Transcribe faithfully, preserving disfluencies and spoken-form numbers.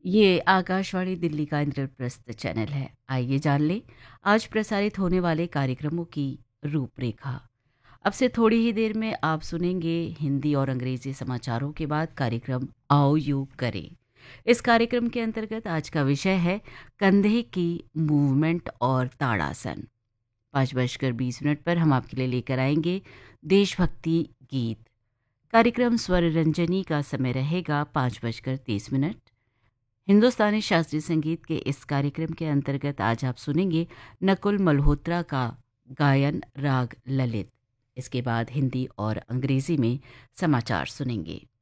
ये आकाशवाणी दिल्ली का इंद्रप्रस्थ चैनल है। आइए जान लें आज प्रसारित होने वाले कार्यक्रमों की रूपरेखा। अब से थोड़ी ही देर में आप सुनेंगे हिंदी और अंग्रेजी समाचारों के बाद कार्यक्रम आओ योग करें। इस कार्यक्रम के अंतर्गत आज का विषय है कंधे की मूवमेंट और ताड़ासन। पाँच बजकर बीस मिनट पर हम आपके लिए लेकर आएंगे देशभक्ति गीत। कार्यक्रम स्वर रंजनी का समय रहेगा पाँच बजकर तीस मिनट। हिंदुस्तानी शास्त्रीय संगीत के इस कार्यक्रम के अंतर्गत आज आप सुनेंगे नकुल मल्होत्रा का गायन राग ललित। इसके बाद हिंदी और अंग्रेजी में समाचार सुनेंगे।